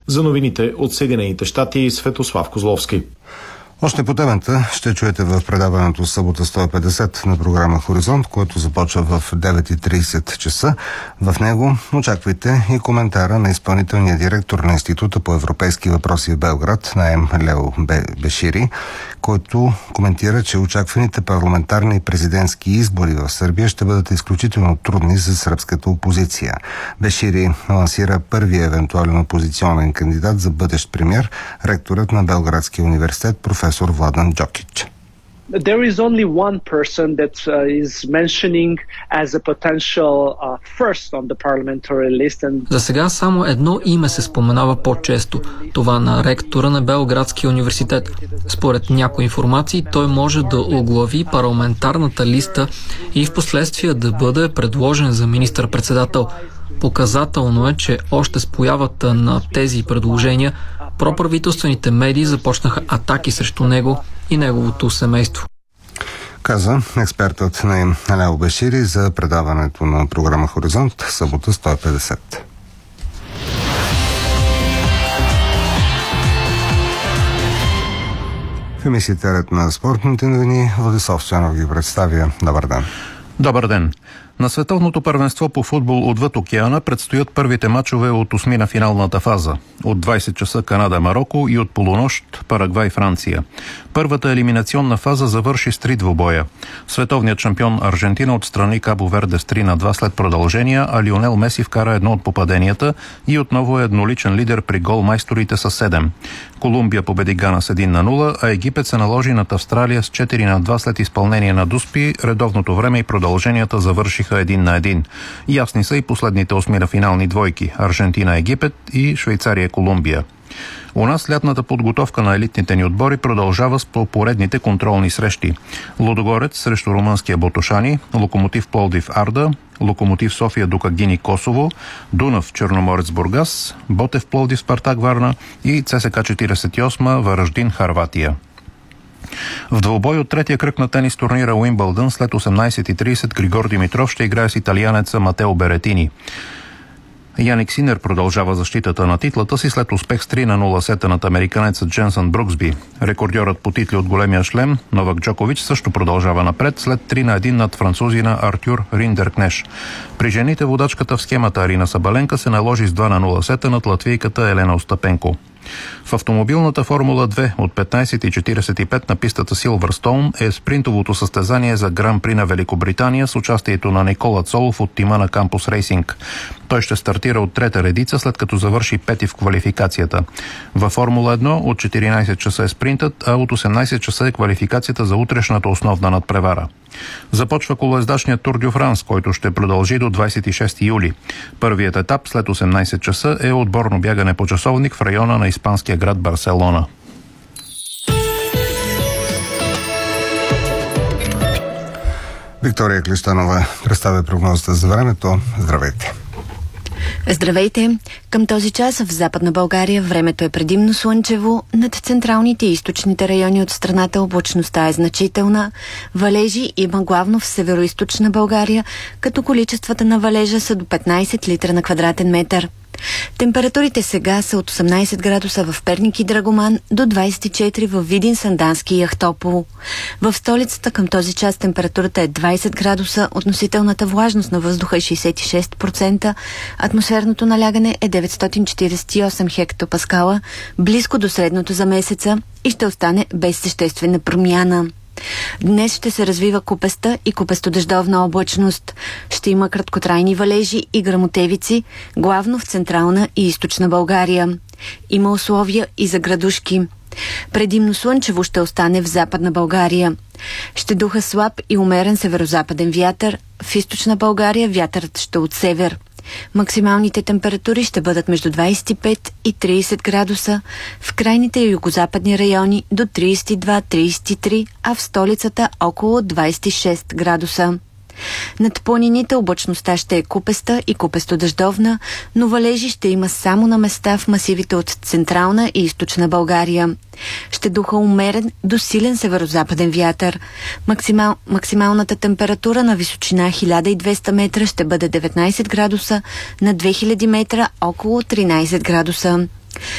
За новините от Съединените щати, Светослав Козловски. Още по темата ще чуете в предаването събота 150 на програма Хоризонт, което започва в 9:30 часа. В него очаквайте и коментара на изпълнителния директор на Института по европейски въпроси в Белград, Наем Лео Бешири, който коментира, че очакваните парламентарни и президентски избори в Сърбия ще бъдат изключително трудни за сръбската опозиция. Бешири лансира първия евентуален опозиционен кандидат за бъдещ премиер, ректорът на Белградския университет професор Владан Джокич. There is only one person that is mentioning as a potential first on the parliamentary list. За сега само едно име се споменава по-често. Това на ректора на Белградския университет. Според някои информации той може да оглави парламентарната листа и в последствие да бъде предложен за министър-председател. Показателно е, че още с появата на тези предложения проправителствените медии започнаха атаки срещу него и неговото семейство. Каза експертът на Лео Бешири за предаването на програма Хоризонт, събота 150. В емисията Ред на спортните новини Владислав Стоянов ги представя. Добър ден. Добър ден. На световното първенство по футбол отвъд океана предстоят първите мачове от осмина финалната фаза. От 20 часа Канада-Мароко и от полунощ Парагвай-Франция. Първата елиминационна фаза завърши с 3 двубоя. Световният шампион Аржентина отстрани Кабо Верде с 3-2 след продължения, а Лионел Меси вкара едно от попаденията и отново е едноличен лидер при голмайсторите с 7. Колумбия победи Гана с 1-0, а Египет се наложи над Австралия с 4-2 след изпълнение на дуспи. Редовното време и продълженията завършиха 1-1. Ясни са и последните осмина финални двойки – Аржентина-Египет и Швейцария-Колумбия. У нас лятната подготовка на елитните ни отбори продължава с поредните контролни срещи. Лудогорец срещу румънския Ботошани, Локомотив Пловдив Арда, Локомотив София Дукагини Косово, Дунав Черноморец Бургас, Ботев Пловдив Спартак Варна и ЦСКА 48 Вараждин Харватия. В двубой от третия кръг на тенис турнира Уимбълдън след 18:30 Григор Димитров ще играе с италианеца Матео Беретини. Яник Синер продължава защитата на титлата си след успех с 3-0 сета над американеца Дженсън Бруксби. Рекордьорът по титли от големия шлем Новак Джокович също продължава напред след 3-1 над французина Артюр Риндеркнеш. При жените водачката в схемата Арина Сабаленка се наложи с 2-0 сета над латвийката Елена Остапенко. В автомобилната Формула 2 от 15:45 на пистата Силвърстоун е спринтовото състезание за Гран-при на Великобритания с участието на Никола Цолов от тима на Кампус Рейсинг. Той ще стартира от трета редица, след като завърши пети в квалификацията. Във Формула 1 от 14 часа е спринтът, а от 18 часа е квалификацията за утрешната основна надпревара. Започва колоездачният Тур дю Франс, който ще продължи до 26 юли. Първият етап след 18 часа е отборно бягане по часовник в района на испанския град Барселона. Виктория Клещанова представя прогнозата за времето. Здравейте! Здравейте! Към този час в Западна България времето е предимно слънчево, над централните и източните райони от страната облачността е значителна. Валежи има главно в североизточна България, като количествата на валежа са до 15 литра на квадратен метър. Температурите сега са от 18 градуса в Перник и Драгоман до 24 в Видин, Сандански и Ахтопол. В столицата към този час температурата е 20 градуса, относителната влажност на въздуха е 66%, атмосферното налягане е 948 хектопаскала, близко до средното за месеца и ще остане без съществена промяна. Днес ще се развива купеста и купестодъждовна облачност. Ще има краткотрайни валежи и гръмотевици, главно в централна и източна България. Има условия и за градушки. Предимно слънчево ще остане в Западна България. Ще духа слаб и умерен северозападен вятър. В източна България вятърът ще от север. Максималните температури ще бъдат между 25 и 30 градуса, в крайните югозападни райони до 32-33, а в столицата около 26 градуса. Над планините облачността ще е купеста и купестодъждовна, но валежи ще има само на места в масивите от централна и източна България. Ще духа умерен до силен северозападен вятър. Максималната температура на височина 1200 метра ще бъде 19 градуса, на 2000 метра около 13 градуса.